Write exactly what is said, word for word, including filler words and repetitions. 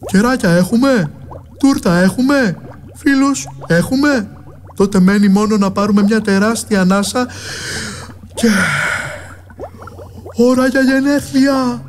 Κεράκια έχουμε? Τούρτα έχουμε? Φίλους έχουμε? Τότε μένει μόνο να πάρουμε μια τεράστια ανάσα και... ώρα για γενέθλια!